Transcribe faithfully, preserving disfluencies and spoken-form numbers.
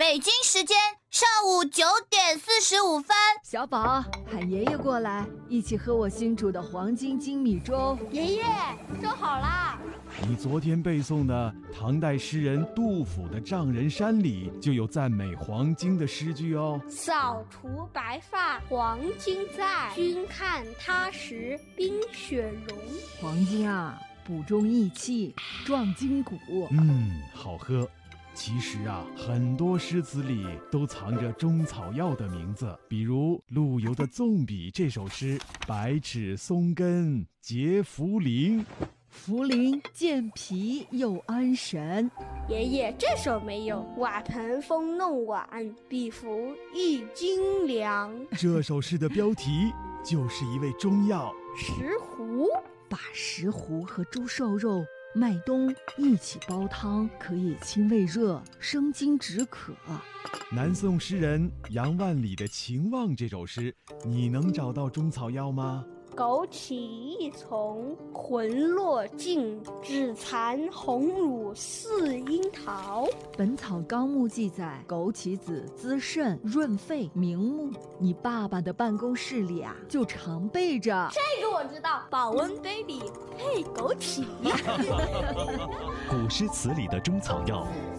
北京时间上午九点四十五分。 小宝，喊爷爷过来，一起喝我新煮的黄金精米粥。 爷爷，粥好啦！ 你昨天背诵的唐代诗人杜甫的《丈人山》里就有赞美黄金的诗句哦。 扫除白发黄金在，君看他时冰雪融。 黄金啊，补中益气，壮筋骨。 嗯，好喝。其实啊，很多诗词里都藏着中草药的名字，比如陆游的《纵笔》这首诗，百尺松根结茯苓， 茯苓健脾又安神。 爷爷，这首没有。瓦盆风弄碗，比服一斤粮。 这首诗的标题就是一味中药石斛。 把石斛和猪瘦肉、麦冬一起煲汤，可以清胃热、生津止渴。 南宋诗人杨万里的《情望》这首诗，你能找到中草药吗？ 枸杞一丛，魂落尽，只残红乳似樱桃。 本草纲目记载，枸杞子滋肾润肺明目。你爸爸的办公室里啊，就常备着。 这个我知道，保温杯里配枸杞。 古诗词里的中草药，